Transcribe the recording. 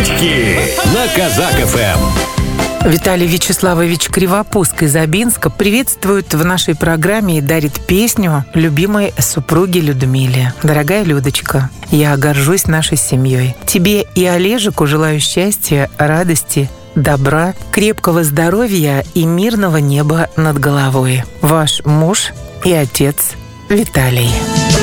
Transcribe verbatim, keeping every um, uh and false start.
Цыпочки на Казак эф эм. Виталий Вячеславович Кривопуск из Абинска приветствует в нашей программе и дарит песню любимой супруге Людмиле. Дорогая Людочка, я горжусь нашей семьей. Тебе и Олежику желаю счастья, радости, добра, крепкого здоровья и мирного неба над головой. Ваш муж и отец Виталий.